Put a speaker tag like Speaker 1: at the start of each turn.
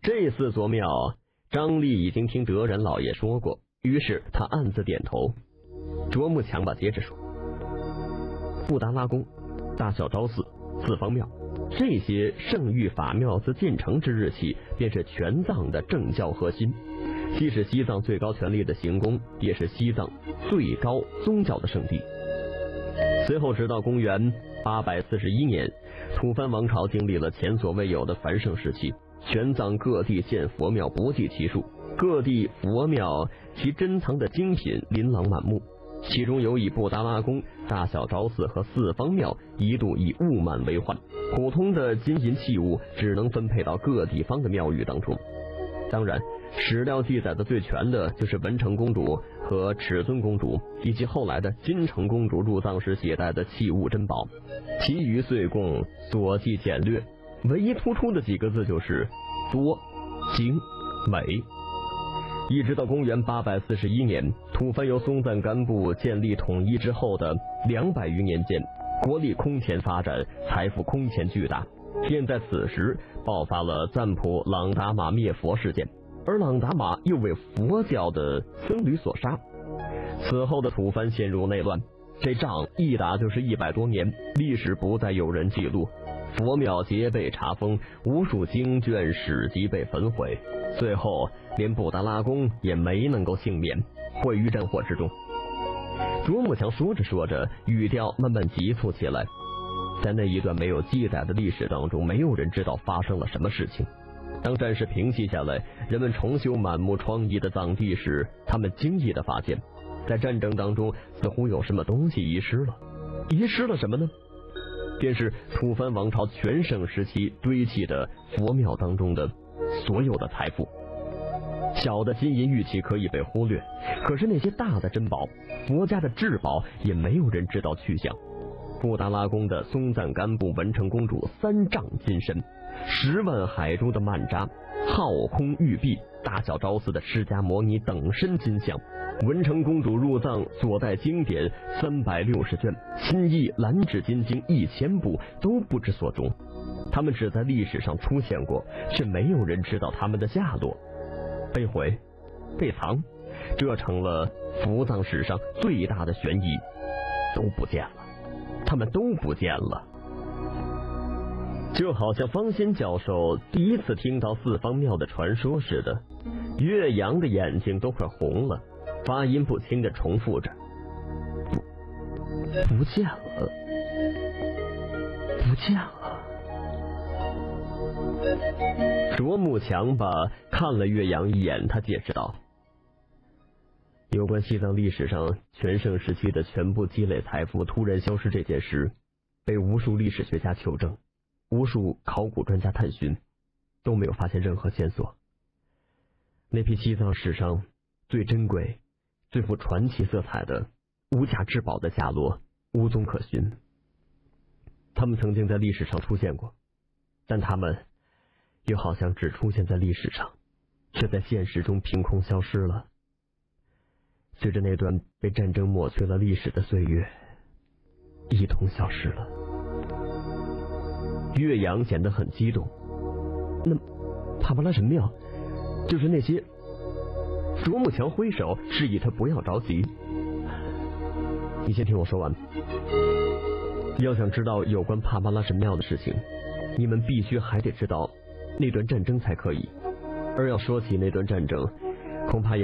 Speaker 1: 这4座庙，张力已经听德仁老爷说过，于是他暗自点头。卓木强吧接着说，布达拉宫、大小昭寺、四方庙，这些圣域法庙自建成之日起，便是全藏的政教核心，既是西藏最高权力的行宫，也是西藏最高宗教的圣地。随后直到公元841年，吐蕃王朝经历了前所未有的繁盛时期，全藏各地建佛庙不计其数，各地佛庙其珍藏的精品琳琅满目，其中有以布达拉宫、大小昭寺和四方庙一度以物满为患，普通的金银器物只能分配到各地方的庙宇当中。当然，史料记载的最全的就是文成公主和尺尊公主以及后来的金城公主入藏时携带的器物珍宝，其余岁贡所记简略，唯一突出的几个字就是多、精、美。一直到公元841年，吐蕃由松赞干布建立统一之后的200余年间，国力空前发展，财富空前巨大。便在此时爆发了赞普朗达玛灭佛事件，而朗达玛又为佛教的僧侣所杀。此后的吐蕃陷入内乱，这仗一打就是100多年，历史不再有人记录，佛庙皆被查封，无数经卷史籍被焚毁，最后连布达拉宫也没能够幸免，毁于战火之中。卓木强说着说着，语调慢慢急促起来。在那一段没有记载的历史当中，没有人知道发生了什么事情。当战事平息下来，人们重修满目疮痍的藏地时，他们惊异地发现，在战争当中似乎有什么东西遗失了。遗失了什么呢？便是吐蕃王朝全盛时期堆砌的佛庙当中的所有的财富。小的金银玉器可以被忽略，可是那些大的珍宝，佛家的至宝，也没有人知道去向。布达拉宫的松赞干布文成公主3丈金身，10万海珠的曼扎，浩空玉璧，大小昭寺的释迦摩尼等身金像，文成公主入藏所带经典360卷，新译蓝纸金经1000部都不知所终。他们只在历史上出现过，却没有人知道他们的下落。被毁、被藏，这成了佛藏史上最大的悬疑，都不见了。他们都不见了。就好像方先教授第一次听到四方庙的传说似的，岳阳的眼睛都快红了，发音不清的重复着：不见了，不见了。卓木强吧看了岳阳一眼，他解释道：有关西藏历史上全盛时期的全部积累财富突然消失这件事，被无数历史学家求证，无数考古专家探寻，都没有发现任何线索。那批西藏史上最珍贵、最富传奇色彩的无价之宝的下落无踪可寻。他们曾经在历史上出现过，但他们又好像只出现在历史上，却在现实中凭空消失了。随着那段被战争抹去了历史的岁月，一同消失了。岳阳显得很激动。那帕巴拉神庙，就是那些……卓木强挥手示意他不要着急。你先听我说完。要想知道有关帕巴拉神庙的事情，你们必须还得知道那段战争才可以。而要说起那段战争，恐怕也